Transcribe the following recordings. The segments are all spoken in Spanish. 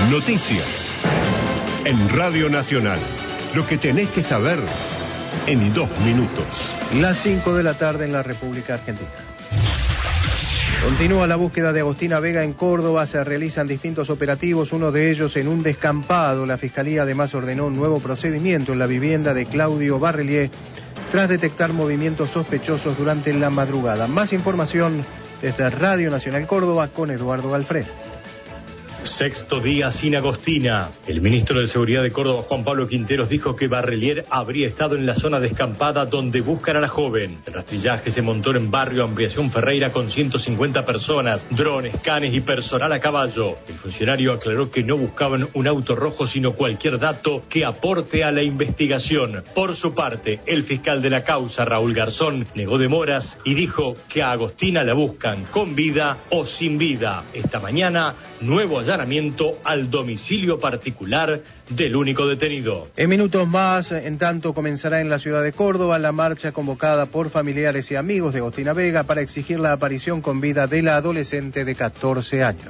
Noticias. En Radio Nacional. Lo que tenés que saber en 2 minutos. Las 5 de la tarde en la República Argentina. Continúa la búsqueda de Agostina Vega en Córdoba. Se realizan distintos operativos, uno de ellos en un descampado. La Fiscalía además ordenó un nuevo procedimiento en la vivienda de Claudio Barrelier tras detectar movimientos sospechosos durante la madrugada. Más información desde Radio Nacional Córdoba con Eduardo Alfredo. Sexto día sin Agostina. El ministro de Seguridad de Córdoba, Juan Pablo Quinteros, dijo que Barrelier habría estado en la zona descampada donde buscan a la joven. El rastrillaje se montó en barrio Ampliación Ferreira con 150 personas, drones, canes y personal a caballo. El funcionario aclaró que no buscaban un auto rojo, sino cualquier dato que aporte a la investigación. Por su parte, el fiscal de la causa, Raúl Garzón, negó demoras y dijo que a Agostina la buscan con vida o sin vida. Esta mañana, nuevo allanamiento al domicilio particular del único detenido. En minutos más, en tanto, comenzará en la ciudad de Córdoba la marcha convocada por familiares y amigos de Agostina Vega para exigir la aparición con vida de la adolescente de 14 años.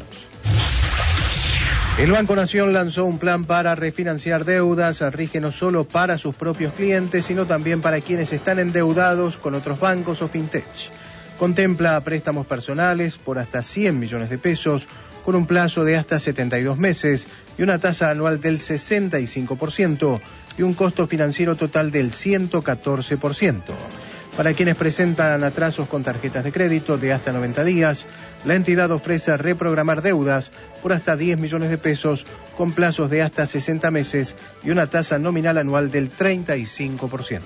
El Banco Nación lanzó un plan para refinanciar deudas. Rige no solo para sus propios clientes, sino también para quienes están endeudados con otros bancos o fintech. Contempla préstamos personales por hasta 100 millones de pesos, con un plazo de hasta 72 meses y una tasa anual del 65% y un costo financiero total del 114%. Para quienes presentan atrasos con tarjetas de crédito de hasta 90 días, la entidad ofrece reprogramar deudas por hasta 10 millones de pesos con plazos de hasta 60 meses y una tasa nominal anual del 35%.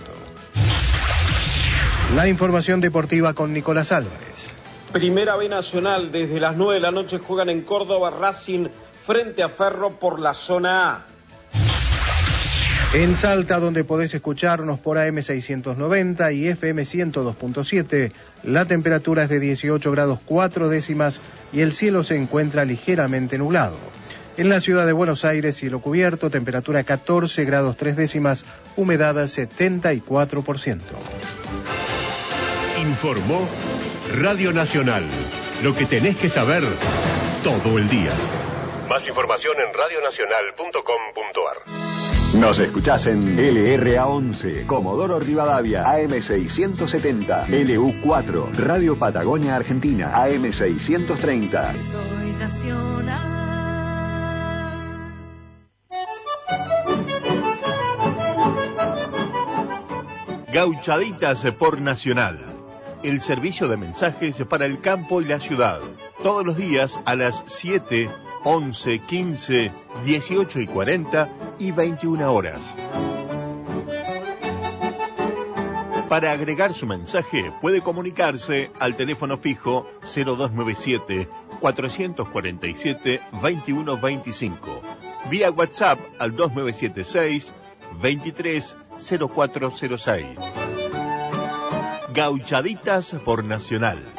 La información deportiva con Nicolás Álvarez. Primera B Nacional, desde las 9 de la noche juegan en Córdoba Racing frente a Ferro por la zona A. En Salta, donde podés escucharnos por AM 690 y FM 102.7, la temperatura es de 18 grados 4 décimas y el cielo se encuentra ligeramente nublado. En la ciudad de Buenos Aires, cielo cubierto, temperatura 14 grados 3 décimas, humedad 74%. Informó Radio Nacional. Lo que tenés que saber todo el día. Más información en radionacional.com.ar. Nos escuchás en LRA11, Comodoro Rivadavia, AM670, LU4, Radio Patagonia Argentina, AM630. Soy nacional. Gauchaditas por Nacional. El servicio de mensajes para el campo y la ciudad. Todos los días a las 7, 11, 15, 18 y 40 y 21 horas. Para agregar su mensaje puede comunicarse al teléfono fijo 0297 447 2125. Vía WhatsApp al 2976 230406. Gauchaditas por Nacional.